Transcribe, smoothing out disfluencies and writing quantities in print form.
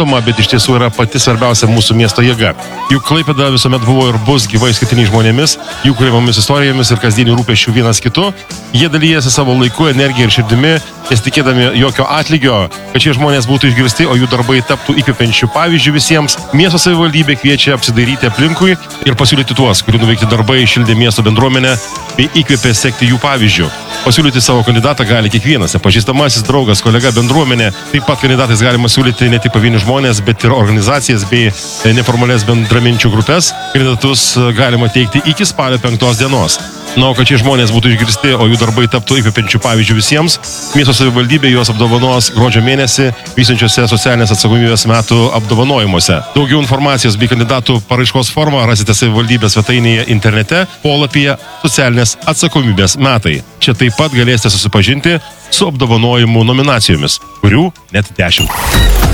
nematoma, bet iš tiesų yra pati svarbiausia mūsų miesto jėga. Juk Klaipėda visuomet buvo ir bus gyvai skaitiniais žmonėmis, jų kuriamomis istorijomis ir kasdienių rūpesčių vienas kitu. Jie dalyjasi savo laiku, energiją ir širdimi, nesitikėdami jokio atlygio, kad šie žmonės būtų išgirsti, o jų darbai taptų įkvepiančių pavyzdžių visiems. Miesto savivaldybė kviečia apsidairyti aplinkui ir pasiūlyti tuos, kurių nuveikti darbai šildė miesto bendruomenę bei įkvėpė sekti jų pavyzdžių. Pasiūlyti savo kandidatą gali kiekvienas, pažįstamasis, draugas, kolega, bendruomenė. Taip pat kandidatais galima siūlyti ne tik pavienius žmonės, bet ir organizacijas bei neformalias bendraminčių grupės. Kandidatus galima teikti iki spalio 5 dienos. Na, o kad šie žmonės būtų išgirsti, o jų darbai taptų įkvepiančių pavyzdžių visiems, miesto savivaldybė juos apdovanos gruodžio mėnesį vyksiančiose socialinės atsakomybės metų apdovanojimuose. Daugiau informacijos bei kandidatų paraiškos formą rasite savivaldybės svetainėje internete polapyje socialinės atsakomybės metai. Čia taip pat galėsite susipažinti su apdovanojimų nominacijomis, kurių net 10.